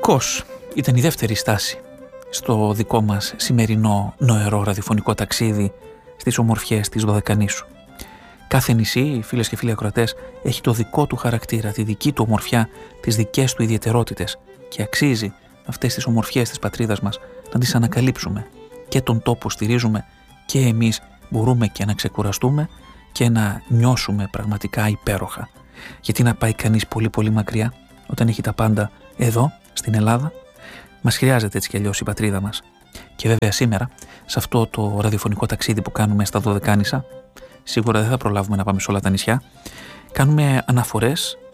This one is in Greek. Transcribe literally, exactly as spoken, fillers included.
Κος ήταν η δεύτερη στάση στο δικό μας σημερινό νοερό ραδιοφωνικό ταξίδι στις ομορφιές της Δωδεκανήσου. Κάθε νησί, φίλες και φίλοι ακροατές, έχει το δικό του χαρακτήρα, τη δική του ομορφιά, τις δικές του ιδιαιτερότητες και αξίζει αυτές τις ομορφιές της πατρίδας μας να τις ανακαλύψουμε. Και τον τόπο στηρίζουμε και εμείς μπορούμε και να ξεκουραστούμε και να νιώσουμε πραγματικά υπέροχα. Γιατί να πάει κανείς πολύ πολύ μακριά όταν έχει τα πάντα εδώ, στην Ελλάδα? Μας χρειάζεται έτσι κι αλλιώς η πατρίδα μας. Και βέβαια σήμερα, σε αυτό το ραδιοφωνικό ταξίδι που κάνουμε στα Δωδεκάνησα, σίγουρα δεν θα προλάβουμε να πάμε σε όλα τα νησιά, κάνουμε αναφορές